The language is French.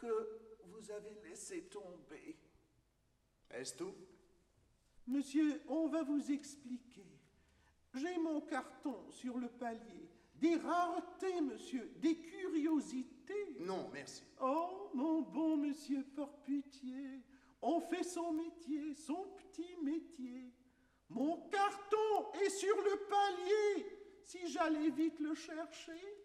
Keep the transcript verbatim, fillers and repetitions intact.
que vous avez laissé tomber. Est-ce tout? Monsieur, on va vous expliquer. J'ai mon carton sur le palier. Des raretés, monsieur, des curiosités. Non, merci. Oh, mon bon monsieur Porputier, on fait son métier, son petit métier. Mon carton est sur le palier. Si j'allais vite le chercher,